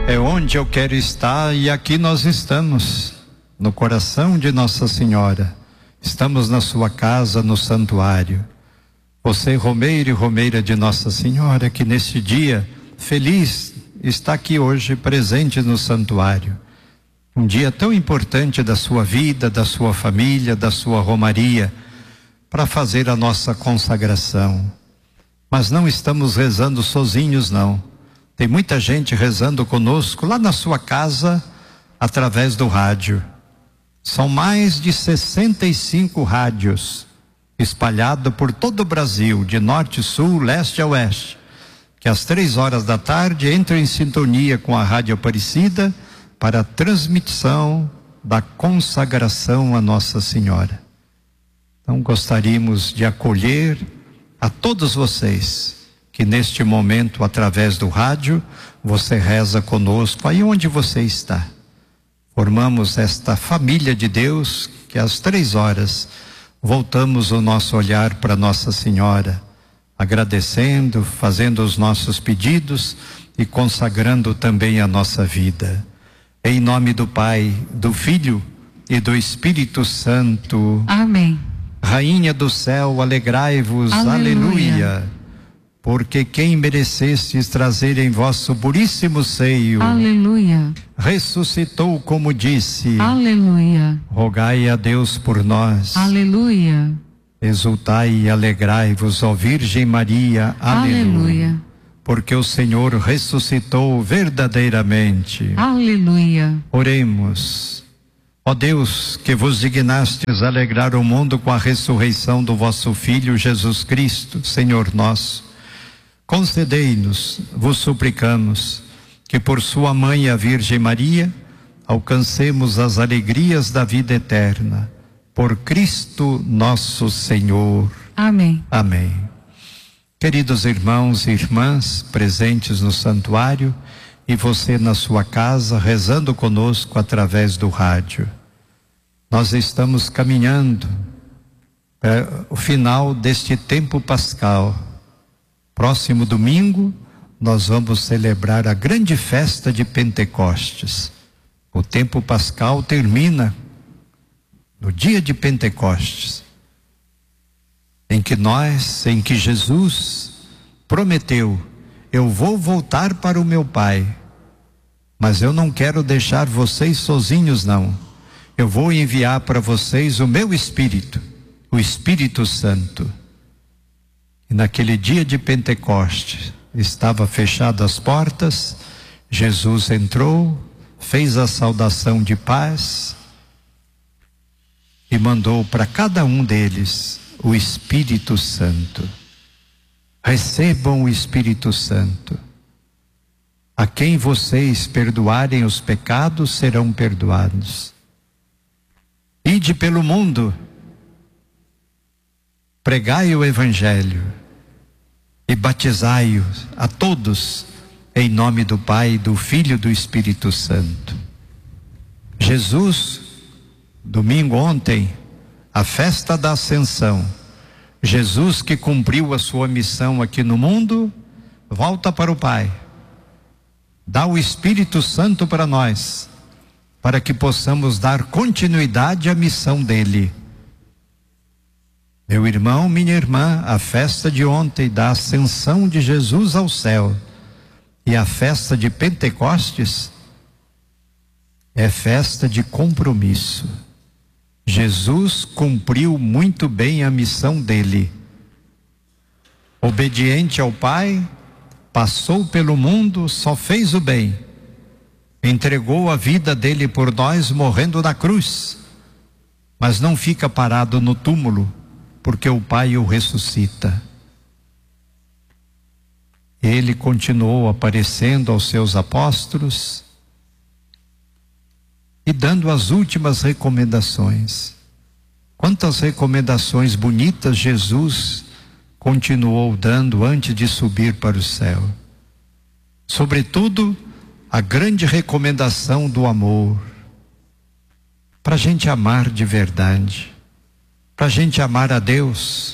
é onde eu quero estar, e aqui nós estamos, no coração de Nossa Senhora. Estamos na sua casa, no santuário. Você, romeiro e romeira de Nossa Senhora, que neste dia feliz está aqui hoje presente no santuário. Um dia tão importante da sua vida, da sua família, da sua romaria, para fazer a nossa consagração. Mas não estamos rezando sozinhos, não. Tem muita gente rezando conosco lá na sua casa, através do rádio. São mais de 65 rádios espalhados por todo o Brasil, de norte, sul, leste a oeste, que às 3 horas da tarde entram em sintonia com a Rádio Aparecida para a transmissão da consagração a Nossa Senhora. Então gostaríamos de acolher a todos vocês que neste momento, através do rádio, você reza conosco aí onde você está. Formamos esta família de Deus que às 3 horas voltamos o nosso olhar para Nossa Senhora, agradecendo, fazendo os nossos pedidos e consagrando também a nossa vida. Em nome do Pai, do Filho e do Espírito Santo. Amém. Rainha do céu, alegrai-vos, aleluia. Porque quem merecestes trazer em vosso puríssimo seio, aleluia, ressuscitou como disse, aleluia. Rogai a Deus por nós, aleluia. Exultai e alegrai-vos, ó Virgem Maria, aleluia. Porque o Senhor ressuscitou verdadeiramente, aleluia. Oremos. Ó Deus, que vos dignastes alegrar o mundo com a ressurreição do vosso Filho Jesus Cristo, Senhor nosso, concedei-nos, vos suplicamos, que por sua mãe, a Virgem Maria, alcancemos as alegrias da vida eterna. Por Cristo nosso Senhor. Amém. Amém. Queridos irmãos e irmãs presentes no santuário e você na sua casa rezando conosco através do rádio, nós estamos caminhando para o final deste tempo pascal. Próximo domingo nós vamos celebrar a grande festa de Pentecostes. O tempo pascal termina no dia de Pentecostes, em que Jesus prometeu: eu vou voltar para o meu Pai, mas eu não quero deixar vocês sozinhos, não. Eu vou enviar para vocês o meu Espírito, o Espírito Santo. E naquele dia de Pentecostes, estava fechadas as portas, Jesus entrou, fez a saudação de paz e mandou para cada um deles o Espírito Santo. Recebam o Espírito Santo. A quem vocês perdoarem os pecados serão perdoados. Ide pelo mundo, pregai o Evangelho e batizai-os a todos em nome do Pai, do Filho e do Espírito Santo. Jesus, domingo ontem, a festa da Ascensão, Jesus que cumpriu a sua missão aqui no mundo, volta para o Pai, dá o Espírito Santo para nós, para que possamos dar continuidade à missão dele. Meu irmão, minha irmã, a festa de ontem da ascensão de Jesus ao céu e a festa de Pentecostes é festa de compromisso. Jesus cumpriu muito bem a missão dele. Obediente ao Pai, passou pelo mundo, só fez o bem. Entregou a vida dele por nós, morrendo na cruz. Mas não fica parado no túmulo, porque o Pai o ressuscita. Ele continuou aparecendo aos seus apóstolos e dando as últimas recomendações. Quantas recomendações bonitas Jesus continuou dando antes de subir para o céu. Sobretudo, a grande recomendação do amor. Para a gente amar de verdade. Para a gente amar a Deus.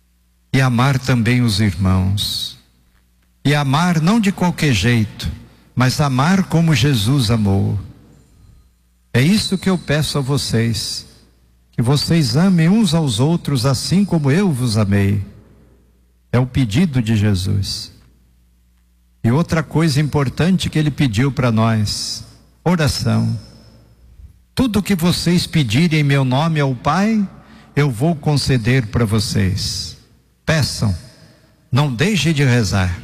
E amar também os irmãos. E amar não de qualquer jeito, mas amar como Jesus amou. É isso que eu peço a vocês, que vocês amem uns aos outros assim como eu vos amei. É o pedido de Jesus. E outra coisa importante que ele pediu para nós: oração. Tudo que vocês pedirem em meu nome ao Pai, eu vou conceder para vocês. Peçam, não deixem de rezar.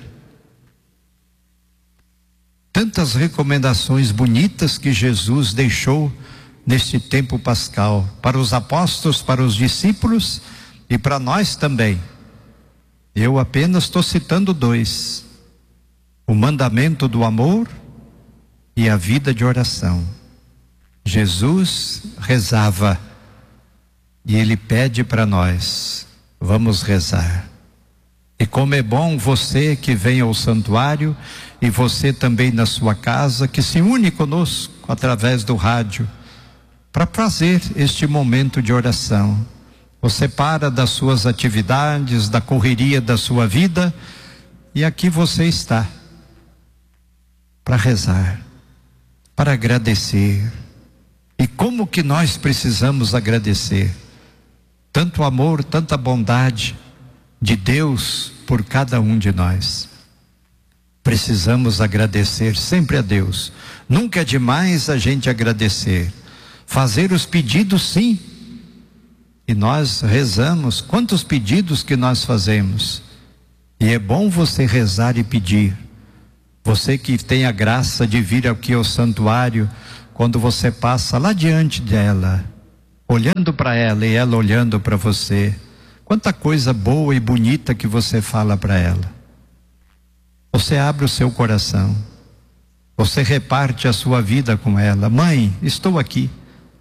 Tantas recomendações bonitas que Jesus deixou neste tempo pascal, para os apóstolos, para os discípulos e para nós também. Eu apenas estou citando 2: o mandamento do amor e a vida de oração. Jesus rezava e ele pede para nós: vamos rezar. E como é bom você que vem ao santuário, e você também na sua casa, que se une conosco através do rádio, para fazer este momento de oração. Você para das suas atividades, da correria da sua vida, e aqui você está, para rezar, para agradecer. E como que nós precisamos agradecer? Tanto amor, tanta bondade de Deus por cada um de nós. Precisamos agradecer sempre a Deus. Nunca é demais a gente agradecer. Fazer os pedidos, sim. E nós rezamos. Quantos pedidos que nós fazemos? E é bom você rezar e pedir. Você que tem a graça de vir aqui ao santuário, quando você passa lá diante dela, olhando para ela e ela olhando para você, quanta coisa boa e bonita que você fala para ela. Você abre o seu coração, você reparte a sua vida com ela. Mãe, estou aqui.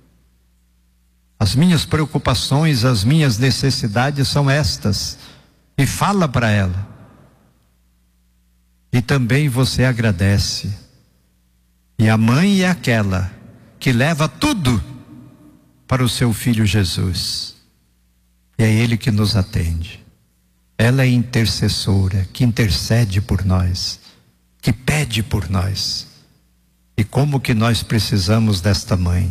As minhas preocupações, as minhas necessidades são estas. E fala para ela. E também você agradece. E a mãe é aquela que leva tudo para o seu filho Jesus. E é ele que nos atende. Ela é intercessora, que intercede por nós, que pede por nós. E como que nós precisamos desta mãe.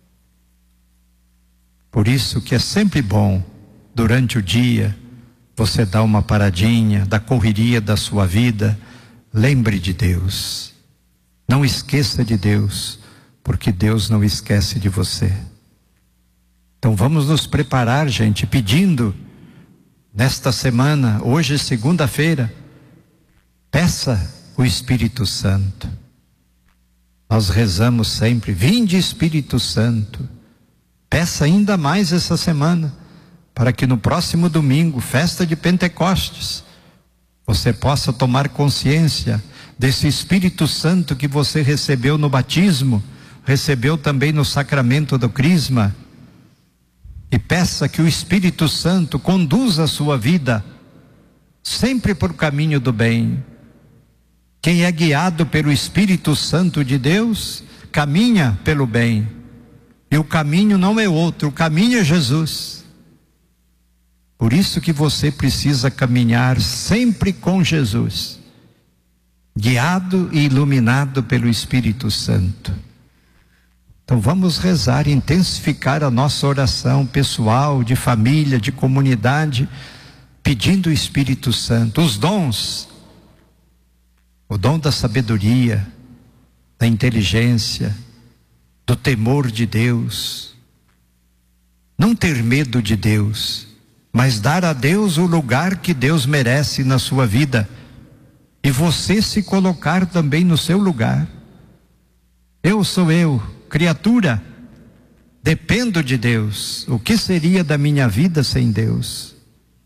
Por isso que é sempre bom, durante o dia, você dar uma paradinha da correria da sua vida. Lembre de Deus. Não esqueça de Deus, porque Deus não esquece de você. Então vamos nos preparar, gente, pedindo nesta semana, hoje é segunda-feira, peça o Espírito Santo. Nós rezamos sempre: vinde Espírito Santo. Peça ainda mais essa semana, para que no próximo domingo, festa de Pentecostes, você possa tomar consciência desse Espírito Santo que você recebeu no batismo, recebeu também no sacramento do crisma. E peça que o Espírito Santo conduza a sua vida sempre por caminho do bem. Quem é guiado pelo Espírito Santo de Deus, caminha pelo bem. E o caminho não é outro, o caminho é Jesus. Por isso que você precisa caminhar sempre com Jesus, guiado e iluminado pelo Espírito Santo. Então vamos rezar, intensificar a nossa oração pessoal, de família, de comunidade, pedindo o Espírito Santo, os dons, o dom da sabedoria, da inteligência, do temor de Deus. Não ter medo de Deus, mas dar a Deus o lugar que Deus merece na sua vida. E você se colocar também no seu lugar. Eu sou eu, criatura, dependo de Deus. O que seria da minha vida sem Deus?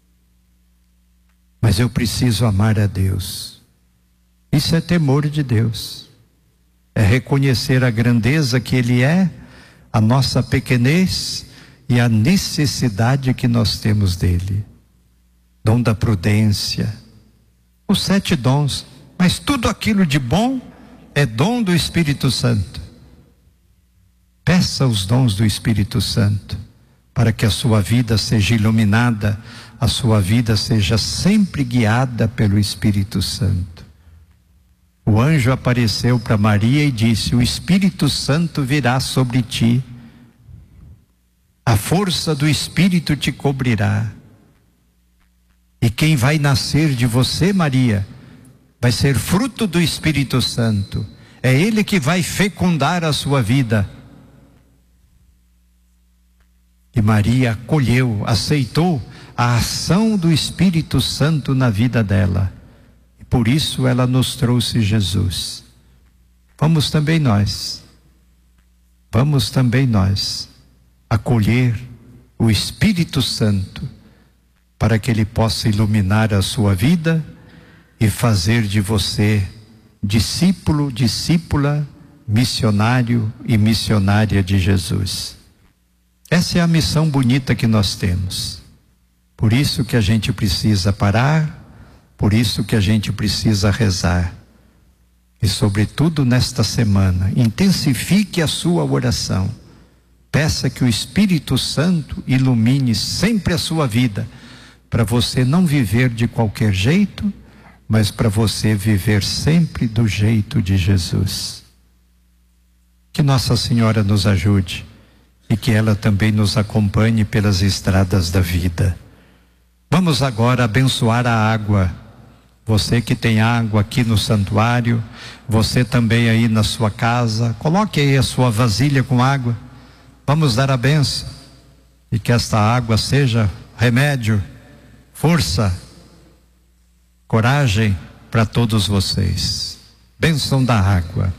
Mas eu preciso amar a Deus. Isso é temor de Deus. É reconhecer a grandeza que Ele é, a nossa pequenez e a necessidade que nós temos dEle. Dom da prudência, os 7 dons, mas tudo aquilo de bom é dom do Espírito Santo. Peça os dons do Espírito Santo, para que a sua vida seja iluminada, a sua vida seja sempre guiada pelo Espírito Santo. o anjo apareceu para Maria e disse: o Espírito Santo virá sobre ti, a força do Espírito te cobrirá, e quem vai nascer de você, Maria, vai ser fruto do Espírito Santo. É Ele que vai fecundar a sua vida. E Maria acolheu, aceitou a ação do Espírito Santo na vida dela. E por isso ela nos trouxe Jesus. Vamos também nós acolher o Espírito Santo para que Ele possa iluminar a sua vida e fazer de você discípulo, discípula, missionário e missionária de Jesus. Essa é a missão bonita que nós temos. Por isso que a gente precisa parar, por isso que a gente precisa rezar. E sobretudo nesta semana, intensifique a sua oração. Peça que o Espírito Santo ilumine sempre a sua vida, para você não viver de qualquer jeito, mas para você viver sempre do jeito de Jesus. Que Nossa Senhora nos ajude e que ela também nos acompanhe pelas estradas da vida. Vamos agora abençoar a água. Você que tem água aqui no santuário, você também aí na sua casa, coloque aí a sua vasilha com água. Vamos dar a bênção e que esta água seja remédio, força, coragem para todos vocês. Bênção da água.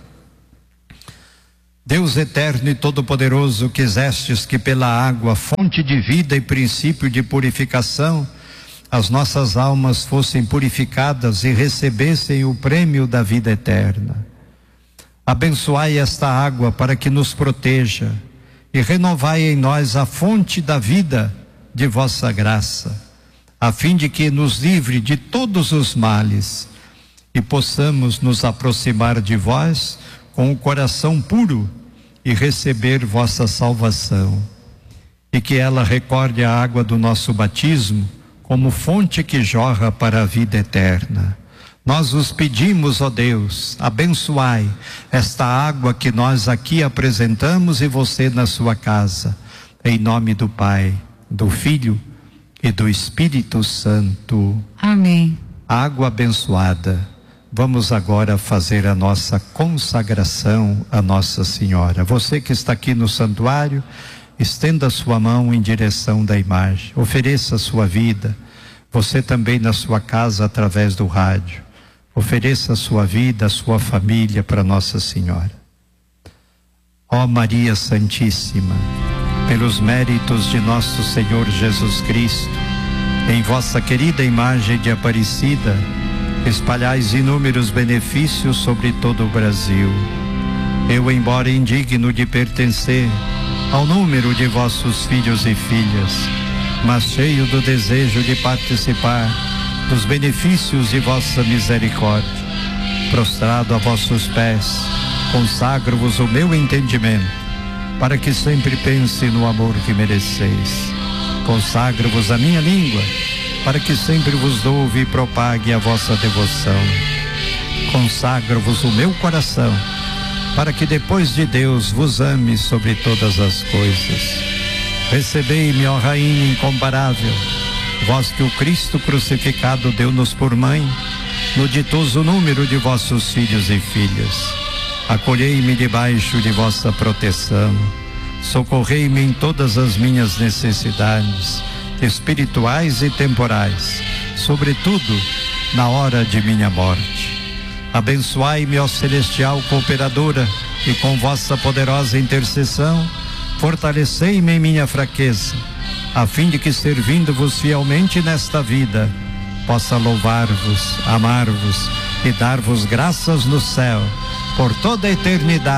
Deus eterno e todo-poderoso, quisestes que pela água, fonte de vida e princípio de purificação, as nossas almas fossem purificadas e recebessem o prêmio da vida eterna. Abençoai esta água para que nos proteja e renovai em nós a fonte da vida de vossa graça, a fim de que nos livre de todos os males e possamos nos aproximar de vós com o coração puro e receber vossa salvação, e que ela recorde a água do nosso batismo como fonte que jorra para a vida eterna. Nós os pedimos, ó Deus, abençoai esta água que nós aqui apresentamos e você na sua casa, em nome do Pai, do Filho e do Espírito Santo. Amém. Água abençoada. Vamos agora fazer a nossa consagração a Nossa Senhora. Você que está aqui no santuário, estenda a sua mão em direção da imagem. Ofereça a sua vida. Você também na sua casa através do rádio. Ofereça a sua vida, a sua família para Nossa Senhora. Ó Maria Santíssima, pelos méritos de nosso Senhor Jesus Cristo, em vossa querida imagem de Aparecida, espalhais inúmeros benefícios sobre todo o Brasil. Eu, embora indigno de pertencer ao número de vossos filhos e filhas, mas cheio do desejo de participar dos benefícios de vossa misericórdia, prostrado a vossos pés, consagro-vos o meu entendimento, para que sempre pense no amor que mereceis. Consagro-vos a minha língua, para que sempre vos louve e propague a vossa devoção. Consagro-vos o meu coração, para que depois de Deus vos ame sobre todas as coisas. Recebei-me, ó Rainha incomparável, vós que o Cristo crucificado deu-nos por mãe, no ditoso número de vossos filhos e filhas. Acolhei-me debaixo de vossa proteção, socorrei-me em todas as minhas necessidades, espirituais e temporais, sobretudo na hora de minha morte. Abençoai-me, ó celestial cooperadora, e com vossa poderosa intercessão, fortalecei-me em minha fraqueza, a fim de que, servindo-vos fielmente nesta vida, possa louvar-vos, amar-vos e dar-vos graças no céu, por toda a eternidade.